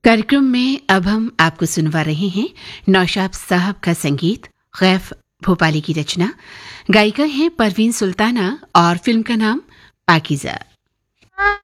कार्यक्रम में अब हम आपको सुनवा रहे हैं नौशाद साहब का संगीत, गैफ भोपाली की रचना। गायिका हैं परवीन सुल्ताना और फिल्म का नाम पाकीज़ा।